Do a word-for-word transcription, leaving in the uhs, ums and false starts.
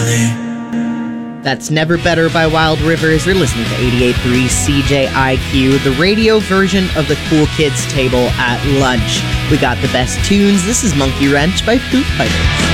That's Never Better by Wild Rivers. You're listening to eighty-eight point three C J I Q, the radio version of the Cool Kids Table at lunch. We got the best tunes. This is Monkey Wrench by Foo Fighters.